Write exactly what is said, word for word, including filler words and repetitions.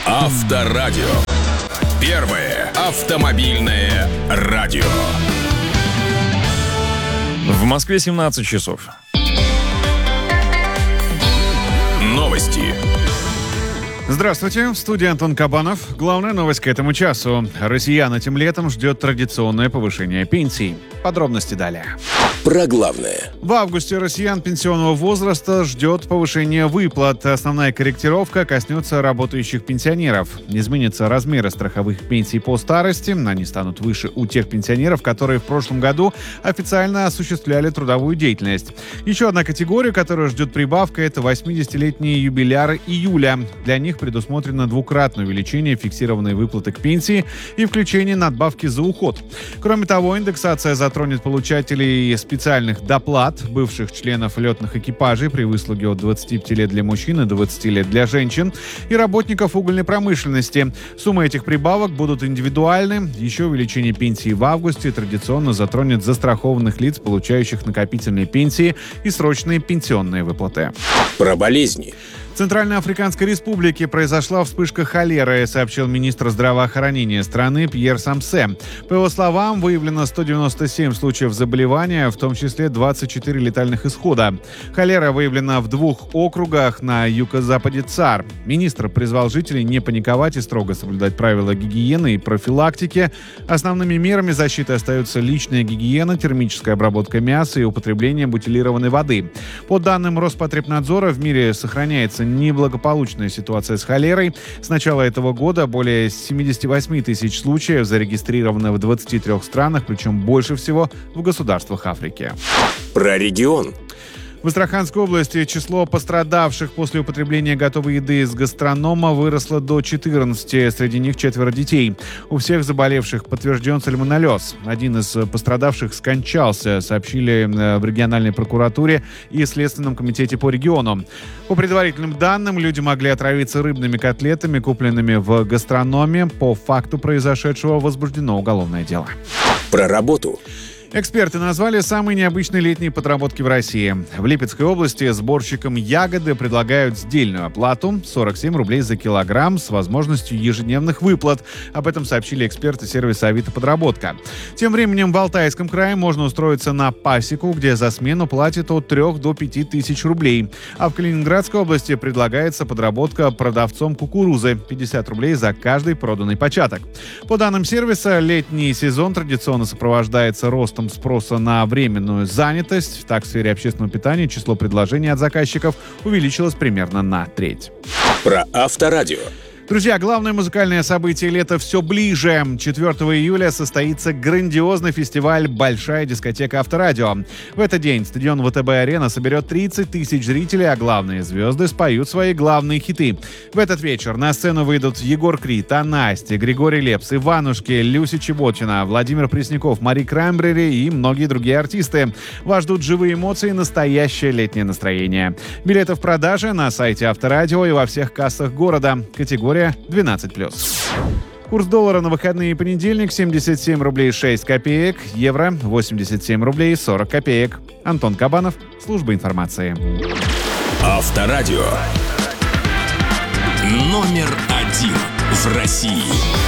Авторадио. Первое автомобильное радио. В Москве семнадцать часов. Новости. Здравствуйте, в студии Антон Кабанов. Главная новость к этому часу. Россиян этим летом ждет традиционное повышение пенсий. Подробности далее. Про главное. В августе россиян пенсионного возраста ждет повышение выплат. Основная корректировка коснется работающих пенсионеров. Изменятся размеры страховых пенсий по старости. Они станут выше у тех пенсионеров, которые в прошлом году официально осуществляли трудовую деятельность. Еще одна категория, которая ждет прибавка, это восьмидесятилетние юбиляры июля. Для них предусмотрено двукратное увеличение фиксированной выплаты к пенсии и включение надбавки за уход. Кроме того, индексация затронет получателей специальных доплат, бывших членов летных экипажей при выслуге от двадцати пяти лет для мужчин и двадцати лет для женщин и работников угольной промышленности. Суммы этих прибавок будут индивидуальны. Еще увеличение пенсии в августе традиционно затронет застрахованных лиц, получающих накопительные пенсии и срочные пенсионные выплаты. Про болезни. В Центральноафриканской Республике произошла вспышка холеры, сообщил министр здравоохранения страны Пьер Самсе. По его словам, выявлено сто девяносто семь случаев заболевания, в том числе двадцать четыре летальных исхода. Холера выявлена в двух округах на юго-западе ЦАР. Министр призвал жителей не паниковать и строго соблюдать правила гигиены и профилактики. Основными мерами защиты остаются личная гигиена, термическая обработка мяса и употребление бутилированной воды. По данным Роспотребнадзора, в мире сохраняется неблагополучная ситуация с холерой. С начала этого года более семьдесят восемь тысяч случаев зарегистрировано в двадцати трёх странах, причем больше всего в государствах Африки. Про регион. В Астраханской области число пострадавших после употребления готовой еды из гастронома выросло до четырнадцати, среди них четверо детей. У всех заболевших подтвержден сальмонеллез. Один из пострадавших скончался, сообщили в региональной прокуратуре и Следственном комитете по региону. По предварительным данным, люди могли отравиться рыбными котлетами, купленными в гастрономе. По факту произошедшего возбуждено уголовное дело. Про работу. Эксперты назвали самые необычные летние подработки в России. В Липецкой области сборщикам ягоды предлагают сдельную оплату сорок семь рублей за килограмм с возможностью ежедневных выплат. Об этом сообщили эксперты сервиса Авито Подработка. Тем временем в Алтайском крае можно устроиться на пасеку, где за смену платят от трёх до пяти тысяч рублей. А в Калининградской области предлагается подработка продавцом кукурузы – пятьдесят рублей за каждый проданный початок. По данным сервиса, летний сезон традиционно сопровождается ростом спроса на временную занятость. Так, в сфере общественного питания число предложений от заказчиков увеличилось примерно на треть. Про Авторадио. Друзья, главное музыкальное событие лета все ближе. четвёртого июля состоится грандиозный фестиваль «Большая дискотека Авторадио». В этот день стадион ВТБ-арена соберет тридцать тысяч зрителей, а главные звезды споют свои главные хиты. В этот вечер на сцену выйдут Егор Крид, Настя, Григорий Лепс, Иванушки, Люся Чеботина, Владимир Пресняков, Мари Краймбрери и многие другие артисты. Вас ждут живые эмоции и настоящее летнее настроение. Билеты в продаже на сайте Авторадио и во всех кассах города. Категория двенадцать плюс. Курс доллара на выходные и понедельник семьдесят семь рублей шесть копеек, евро восемьдесят семь рублей сорок копеек. Антон Кабанов, служба информации. Авторадио. Номер один в России.